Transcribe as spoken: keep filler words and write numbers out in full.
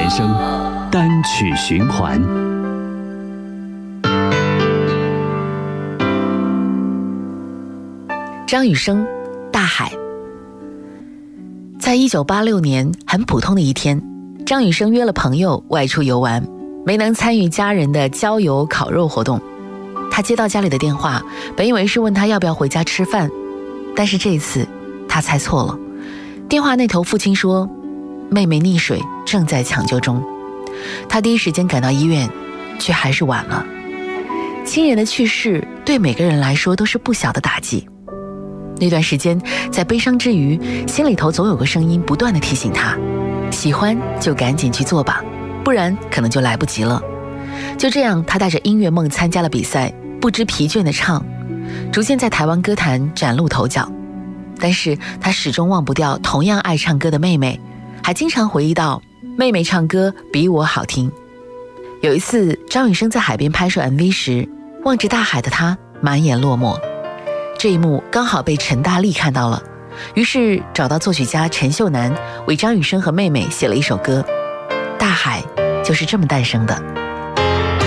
人生单曲循环。 张雨生，大海。在一九八六年很普通的一天，张雨生约了朋友外出游玩，没能参与家人的郊游烤肉活动。他接到家里的电话，本以为是问他要不要回家吃饭，但是这一次他猜错了。电话那头父亲说，妹妹溺水，正在抢救中。他第一时间赶到医院，却还是晚了。亲人的去世对每个人来说都是不小的打击。那段时间在悲伤之余，心里头总有个声音不断地提醒他，喜欢就赶紧去做吧，不然可能就来不及了。就这样，他带着音乐梦参加了比赛，不知疲倦地唱，逐渐在台湾歌坛崭露头角。但是他始终忘不掉同样爱唱歌的妹妹，还经常回忆到妹妹唱歌比我好听。有一次，张雨生在海边拍摄 M V 时，望着大海的他满眼落寞。这一幕刚好被陈大力看到了，于是找到作曲家陈秀楠，为张雨生和妹妹写了一首歌，大海就是这么诞生的。